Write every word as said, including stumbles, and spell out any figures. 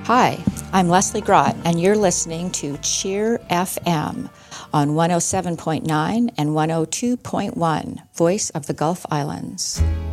Hi, I'm Leslie Grott, and you're listening to Cheer F M on one oh seven point nine and one oh two point one, Voice of the Gulf Islands.